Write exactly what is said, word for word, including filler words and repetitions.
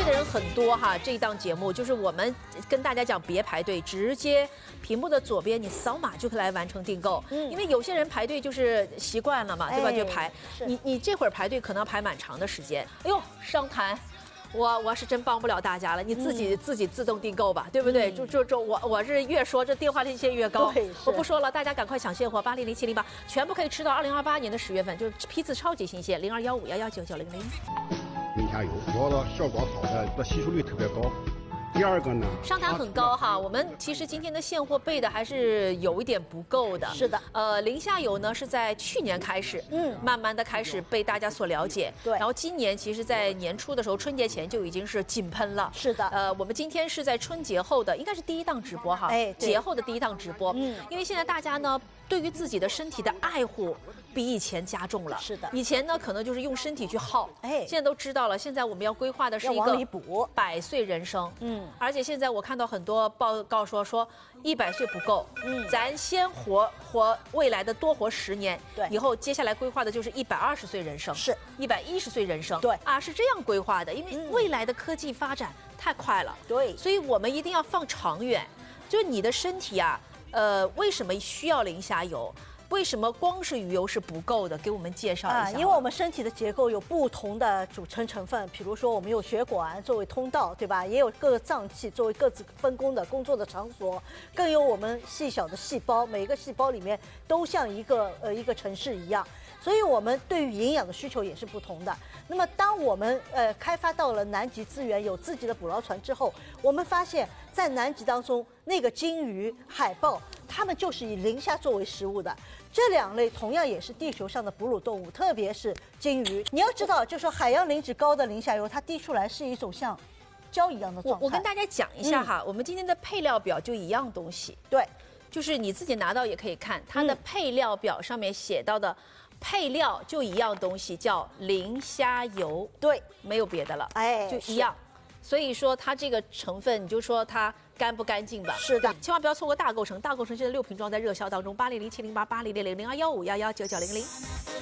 的人很多哈。这一档节目就是我们跟大家讲别排队，直接屏幕的左边你扫码就可以来完成订购。嗯，因为有些人排队就是习惯了嘛，对吧？就排。你你这会儿排队可能要排蛮长的时间。哎呦，商谈。 我我是真帮不了大家了，你自己、嗯、自己自动订购吧，对不对？嗯、就就就我我是越说这电话链接越高，我不说了，大家赶快抢现货，八零零七零八全部可以吃到二零二八年的十月份，就是批次超级新鲜，零二幺五幺幺九九零零。 零下油，主要的效果好的，这吸收率特别高。 第二个呢， 商谈很高哈，我们其实今天的现货备的还是有一点不够的。 是的， 呃，零下游呢是在去年开始，嗯，慢慢的开始被大家所了解。 对， 然后今年其实，在年初的时候，春节前就已经是井喷了。 是的， 呃，我们今天是在春节后的，应该是第一档直播哈，哎，节后的第一档直播。嗯，因为现在大家呢，对于自己的身体的爱护比以前加重了。 是的， 以前呢可能就是用身体去耗，哎，现在都知道了，现在我们要规划的是一个百岁人生。嗯，而且现在我看到很多报告说说一百岁不够，嗯，咱先活活未来的多活十年，对，以后接下来规划的就是一百二十岁人生， 是一百一十岁人生， 对啊，是这样规划的，因为未来的科技发展太快了， 对， 所以我们一定要放长远，就是你的身体啊，呃，为什么需要零下游？ 为什么光是鱼油是不够的？给我们介绍一下。啊， 因为我们身体的结构有不同的组成成分，比如说我们有血管作为通道，对吧？也有各个脏器作为各自分工的工作的场所，更有我们细小的细胞，每个细胞里面都像一个呃一个城市一样。 所以，我们对于营养的需求也是不同的。那么，当我们呃开发到了南极资源，有自己的捕捞船之后，我们发现，在南极当中，那个鲸鱼、海豹，它们就是以磷虾作为食物的。这两类同样也是地球上的哺乳动物，特别是鲸鱼。你要知道，就是说海洋磷脂高的磷虾油，它滴出来是一种像胶一样的状态。 我我跟大家讲一下哈，嗯、我们今天的配料表就一样东西。 对， 就是你自己拿到也可以看，它的配料表上面写到的。 配料就一样东西，叫磷虾油， 对， 没有别的了， 哎， 就一样。所以说它这个成分，你就说它干不干净吧？ 是的， 千万不要错过大构成。大构成现在六瓶装在热销当中，八零零七零八八零零零零二幺五幺幺九九零零。